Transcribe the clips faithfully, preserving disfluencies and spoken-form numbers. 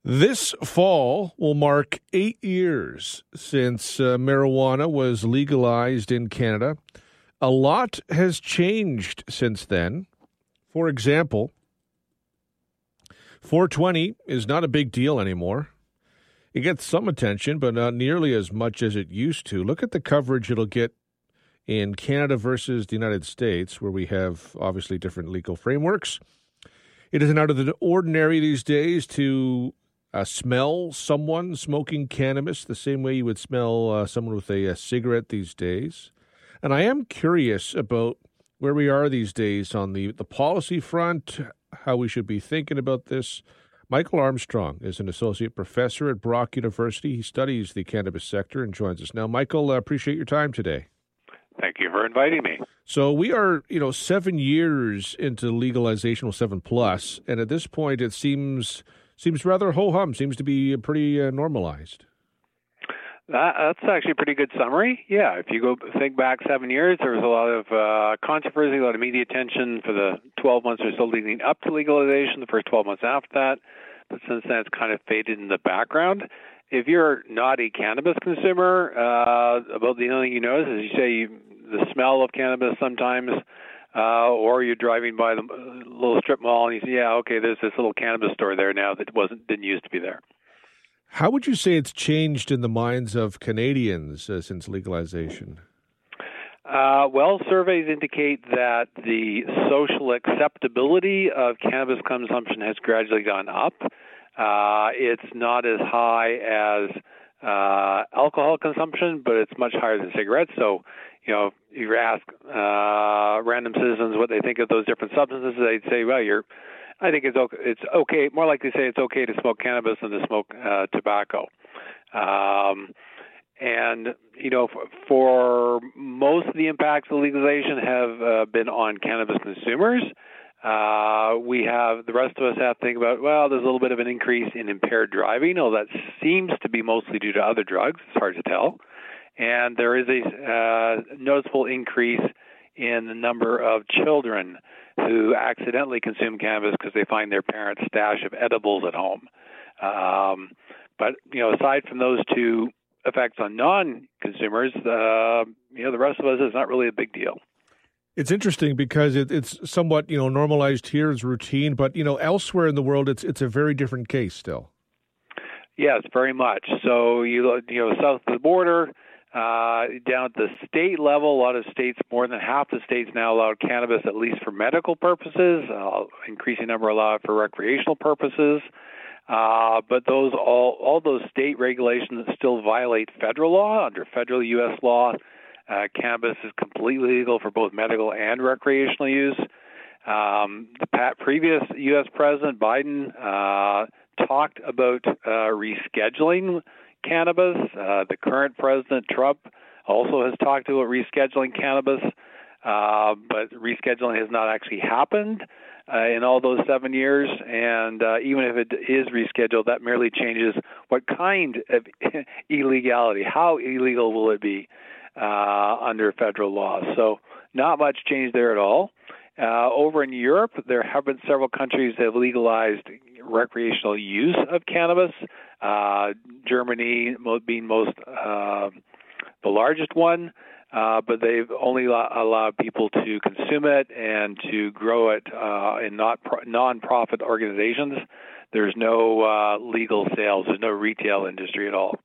This fall will mark eight years since uh, marijuana was legalized in Canada. A lot has changed since then. For example, four twenty is not a big deal anymore. It gets some attention, but not nearly as much as it used to. Look at the coverage it'll get in Canada versus the United States, where we have obviously different legal frameworks. It isn't out of the ordinary these days to uh, smell someone smoking cannabis the same way you would smell uh, someone with a, a cigarette these days. And I am curious about where we are these days on the, the policy front, how we should be thinking about this. Michael Armstrong is an associate professor at Brock University. He studies the cannabis sector and joins us now. Michael, I uh, appreciate your time today. Thank you for inviting me. So we are, you know, seven years into legalization, well, seven plus, and at this point it seems seems rather ho-hum, seems to be pretty uh, normalized. That, that's actually a pretty good summary. Yeah, if you go think back seven years, there was a lot of uh, controversy, a lot of media attention for the twelve months or so leading up to legalization, the first twelve months after that. But since then, it's kind of faded in the background. If you're not a cannabis consumer, uh, about the only thing you notice is you say you, the smell of cannabis sometimes, uh, or you're driving by the little strip mall and you say, yeah, okay, there's this little cannabis store there now that wasn't didn't used to be there. How would you say it's changed in the minds of Canadians uh, since legalization? Uh, well, surveys indicate that the social acceptability of cannabis consumption has gradually gone up. Uh, it's not as high as uh, alcohol consumption, but it's much higher than cigarettes. So, you know, if you ask uh, random citizens what they think of those different substances, they'd say, well, you're, I think it's okay, it's okay, more likely to say it's okay to smoke cannabis than to smoke uh, tobacco. Um, and, you know, for, for most of the impacts of legalization have uh, been on cannabis consumers. Uh, we have, the rest of us have to think about, well, there's a little bit of an increase in impaired driving, although that seems to be mostly due to other drugs. It's hard to tell. And there is a uh, noticeable increase in the number of children who accidentally consume cannabis because they find their parents' stash of edibles at home. Um, but, you know, aside from those two effects on non-consumers, uh, you know, the rest of us is not really a big deal. It's interesting because it, it's somewhat, you know, normalized here as routine, but, you know, elsewhere in the world, it's it's a very different case still. Yes, very much. So, you you know, south of the border, uh, down at the state level, a lot of states, more than half the states now allow cannabis at least for medical purposes, uh, increasing number allow it for recreational purposes. Uh, but those all all those state regulations still violate federal law. Under federal U S law, Uh, cannabis is completely legal for both medical and recreational use. Um, the pat- previous U S President Biden uh, talked about uh, rescheduling cannabis. Uh, the current President Trump also has talked about rescheduling cannabis, uh, but rescheduling has not actually happened uh, in all those seven years. And uh, even if it is rescheduled, that merely changes what kind of illegality, how illegal will it be Uh, under federal law. So not much change there at all. Uh, over in Europe, there have been several countries that have legalized recreational use of cannabis, uh, Germany being most uh, the largest one, uh, but they've only lo- allowed people to consume it and to grow it uh, in not pro- non-profit organizations. There's no uh, legal sales. There's no retail industry at all.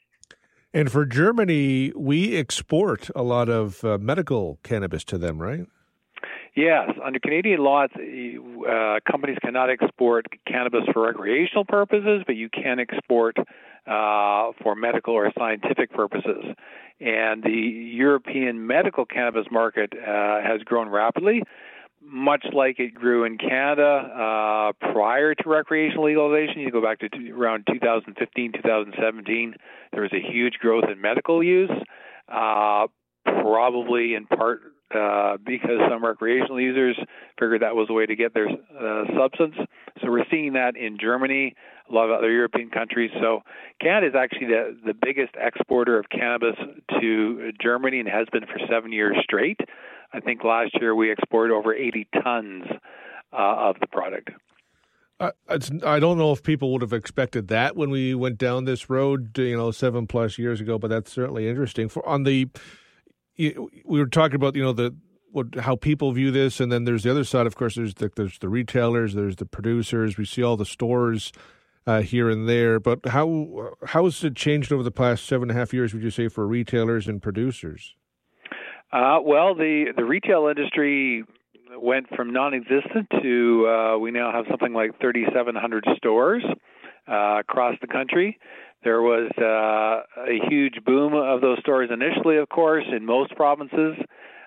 And for Germany, we export a lot of uh, medical cannabis to them, right? Yes. Under Canadian law, uh, companies cannot export cannabis for recreational purposes, but you can export uh, for medical or scientific purposes. And the European medical cannabis market uh, has grown rapidly, much like it grew in Canada uh, prior to recreational legalization. You go back to t- around two thousand fifteen, two thousand seventeen, there was a huge growth in medical use, uh, probably in part uh, because some recreational users figured that was a way to get their uh, substance. So we're seeing that in Germany, a lot of other European countries. So Canada is actually the, the biggest exporter of cannabis to Germany and has been for seven years straight. I think last year we exported over eighty tons uh, of the product. I, it's, I don't know if people would have expected that when we went down this road, you know, seven plus years ago, but that's certainly interesting. For on the, you, we were talking about, you know, the what how people view this, and then there's the other side. Of course, there's the, there's the retailers, there's the producers. We see all the stores uh, here and there. But how how has it changed over the past seven and a half years? Would you say for retailers and producers? Uh, well, the the retail industry went from non-existent to uh, we now have something like thirty-seven hundred stores uh, across the country. There was uh, a huge boom of those stores initially, of course, in most provinces.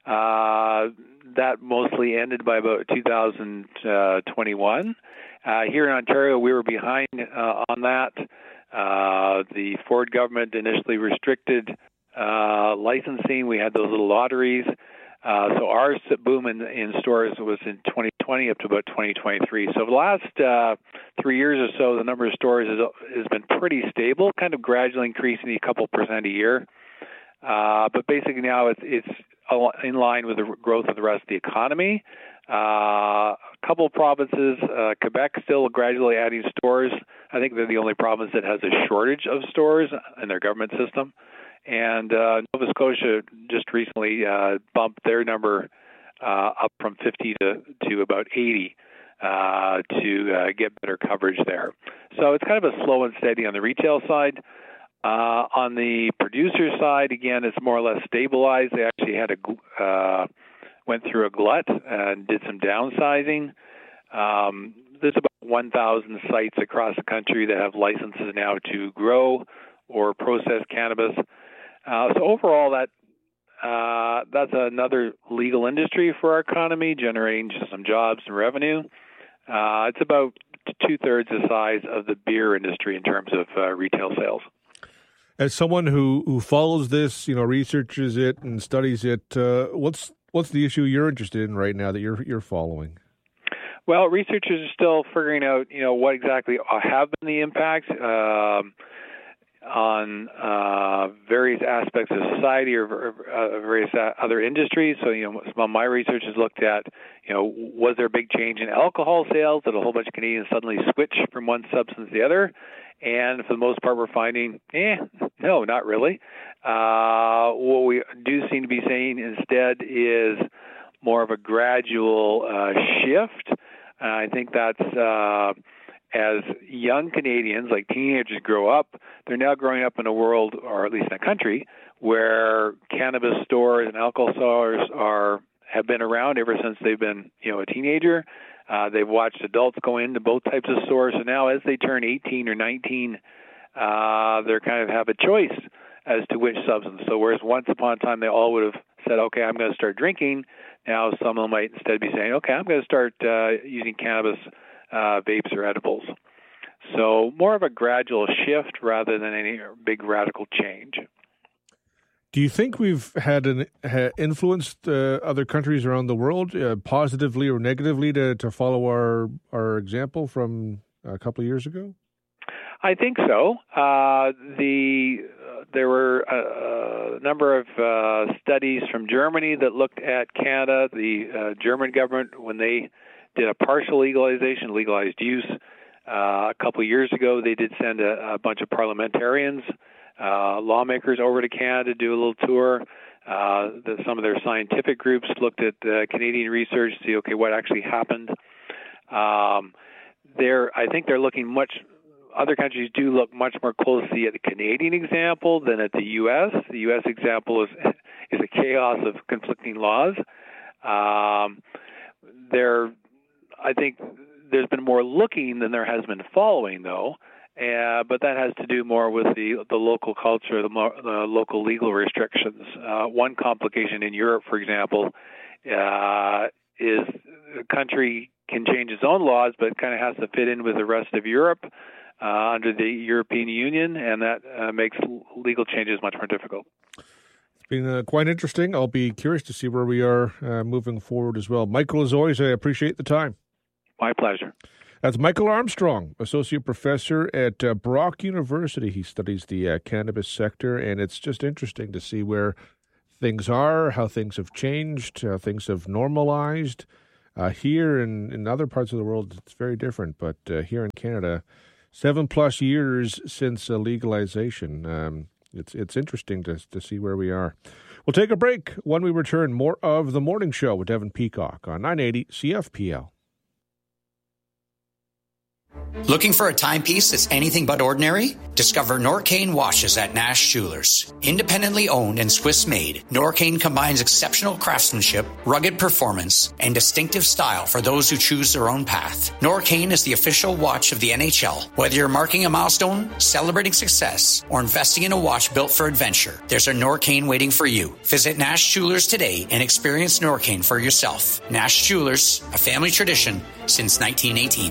Uh, that mostly ended by about two thousand twenty-one. Uh, here in Ontario, we were behind uh, on that. Uh, the Ford government initially restricted uh, licensing. We had those little lotteries. Uh, so our boom in, in stores was in twenty twenty up to about twenty twenty-three. So for the last uh, three years or so, the number of stores has, has been pretty stable, kind of gradually increasing a couple percent a year. Uh, but basically now it's, it's in line with the growth of the rest of the economy. Uh, a couple of provinces, uh, Quebec still gradually adding stores. I think they're the only province that has a shortage of stores in their government system. And uh, Nova Scotia just recently uh, bumped their number uh, up from fifty to, to about eighty uh, to uh, get better coverage there. So it's kind of a slow and steady on the retail side. Uh, on the producer side, again, it's more or less stabilized. They actually had a uh, went through a glut and did some downsizing. Um, there's about one thousand sites across the country that have licenses now to grow or process cannabis. Uh, so overall, that uh, that's another legal industry for our economy, generating some jobs and revenue. Uh, it's about two-thirds the size of the beer industry in terms of uh, retail sales. As someone who, who follows this, you know, researches it and studies it, uh, what's what's the issue you're interested in right now that you're you're following? Well, researchers are still figuring out, you know, what exactly have been the impacts um, on uh, various aspects of society or, or uh, various other industries. So, you know, some of my research has looked at, you know, was there a big change in alcohol sales? Did a whole bunch of Canadians suddenly switch from one substance to the other? And for the most part, we're finding, eh, no, not really. Uh, what we do seem to be saying instead is more of a gradual uh, shift. Uh, I think that's uh, as young Canadians, like teenagers, grow up, they're now growing up in a world, or at least in a country, where cannabis stores and alcohol stores are have been around ever since they've been, you know, a teenager. Uh, they've watched adults go into both types of stores, so now as they turn eighteen or nineteen, uh, they kind of have a choice as to which substance. So whereas once upon a time they all would have said, okay, I'm going to start drinking, now some of them might instead be saying, okay, I'm going to start uh, using cannabis uh, vapes or edibles. So more of a gradual shift rather than any big radical change. Do you think we've had an ha, influenced uh, other countries around the world uh, positively or negatively to, to follow our our example from a couple of years ago? I think so. Uh, the uh, there were a, a number of uh, studies from Germany that looked at Canada. The uh, German government, when they did a partial legalization, legalized use, uh, a couple of years ago, they did send a, a bunch of parliamentarians, Uh, lawmakers over to Canada to do a little tour. Uh, the, some of their scientific groups looked at uh, Canadian research to see, okay, what actually happened. Um, they're, I think they're looking much, other countries do look much more closely at the Canadian example than at the U S. The U S example is is a chaos of conflicting laws. Um, there, I think there's been more looking than there has been following, though. Uh, but that has to do more with the the local culture, the, more, the local legal restrictions. Uh, one complication in Europe, for example, uh, is the country can change its own laws, but it kind of has to fit in with the rest of Europe uh, under the European Union, and that uh, makes legal changes much more difficult. It's been uh, quite interesting. I'll be curious to see where we are uh, moving forward as well. Michael, as always, I appreciate the time. My pleasure. That's Michael Armstrong, Associate Professor at uh, Brock University. He studies the uh, cannabis sector, and it's just interesting to see where things are, how things have changed, how things have normalized. Uh, here in, in other parts of the world, it's very different. But uh, here in Canada, seven plus years since uh, legalization. Um, it's it's interesting to to see where we are. We'll take a break. When we return, more of The Morning Show with Devin Peacock on nine eighty C F P L. Looking for a timepiece that's anything but ordinary? Discover Norcane watches at Nash Jewelers. Independently owned and Swiss-made, Norcane combines exceptional craftsmanship, rugged performance, and distinctive style for those who choose their own path. Norcane is the official watch of the N H L. Whether you're marking a milestone, celebrating success, or investing in a watch built for adventure, there's a Norcane waiting for you. Visit Nash Jewelers today and experience Norcane for yourself. Nash Jewelers, a family tradition since nineteen eighteen.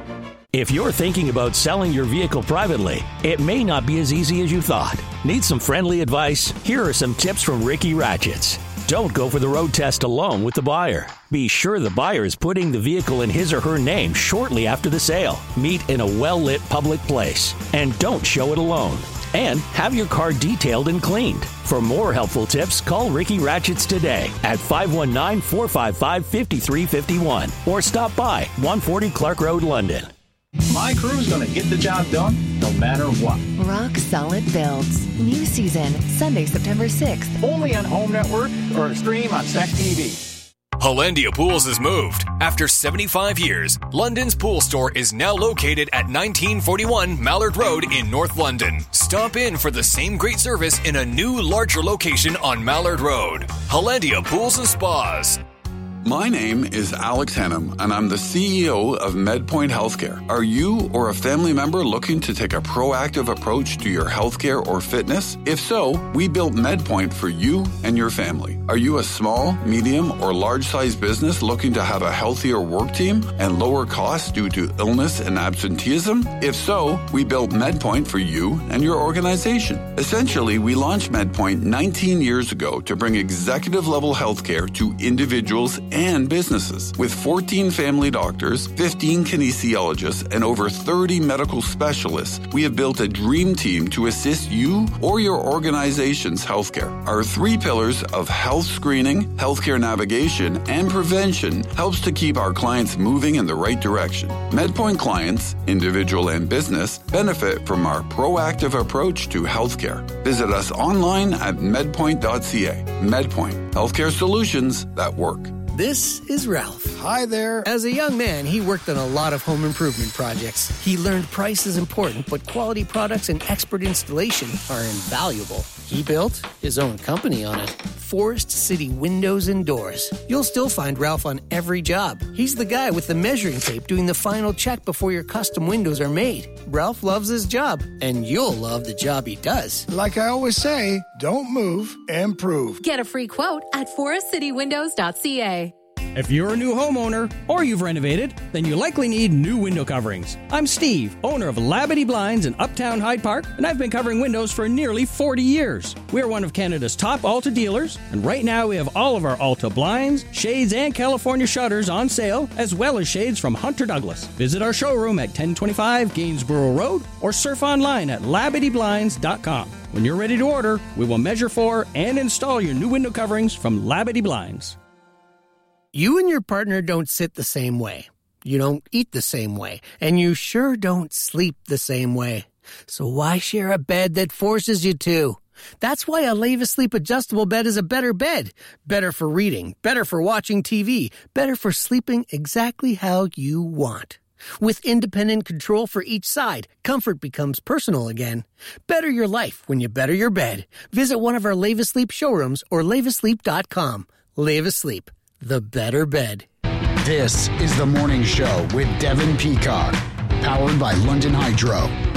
If you're thinking about selling your vehicle privately, it may not be as easy as you thought. Need some friendly advice? Here are some tips from Ricky Ratchets. Don't go for the road test alone with the buyer. Be sure the buyer is putting the vehicle in his or her name shortly after the sale. Meet in a well-lit public place. And don't show it alone. And have your car detailed and cleaned. For more helpful tips, call Ricky Ratchets today at five one nine, four five five, five three five one or stop by one forty Clark Road, London. My crew's going to get the job done no matter what. Rock Solid Builds. New season, Sunday, September sixth. Only on Home Network or stream on S E C T V. Hollandia Pools has moved. After seventy-five years, London's pool store is now located at nineteen forty-one Mallard Road in North London. Stop in for the same great service in a new, larger location on Mallard Road. Hollandia Pools and Spas. My name is Alex Hennam, and I'm the C E O of MedPoint Healthcare. Are you or a family member looking to take a proactive approach to your healthcare or fitness? If so, we built MedPoint for you and your family. Are you a small, medium, or large-sized business looking to have a healthier work team and lower costs due to illness and absenteeism? If so, we built MedPoint for you and your organization. Essentially, we launched MedPoint nineteen years ago to bring executive-level healthcare to individuals and businesses. With fourteen family doctors, fifteen kinesiologists, and over thirty medical specialists, we have built a dream team to assist you or your organization's healthcare. Our three pillars of health screening, healthcare navigation, and prevention helps to keep our clients moving in the right direction. MedPoint clients, individual and business, benefit from our proactive approach to healthcare. Visit us online at medpoint dot c a. MedPoint, healthcare solutions that work. This is Ralph. Hi there. As a young man, he worked on a lot of home improvement projects. He learned price is important, but quality products and expert installation are invaluable. He built his own company on it. Forest City Windows and Doors. You'll still find Ralph on every job. He's the guy with the measuring tape doing the final check before your custom windows are made. Ralph loves his job, and you'll love the job he does. Like I always say, don't move, improve. Get a free quote at forest city windows dot c a. If you're a new homeowner or you've renovated, then you likely need new window coverings. I'm Steve, owner of Labadee Blinds in Uptown Hyde Park, and I've been covering windows for nearly forty years. We're one of Canada's top Alta dealers, and right now we have all of our Alta blinds, shades, and California shutters on sale, as well as shades from Hunter Douglas. Visit our showroom at ten twenty-five Gainsborough Road or surf online at labadee blinds dot com. When you're ready to order, we will measure for and install your new window coverings from Labadee Blinds. You and your partner don't sit the same way. You don't eat the same way. And you sure don't sleep the same way. So why share a bed that forces you to? That's why a Leva Sleep adjustable bed is a better bed. Better for reading, better for watching T V, better for sleeping exactly how you want. With independent control for each side, comfort becomes personal again. Better your life when you better your bed. Visit one of our Leva Sleep showrooms or leva sleep dot com. Leva Sleep. The better bed. This is The Morning Show with Devin Peacock, powered by London Hydro.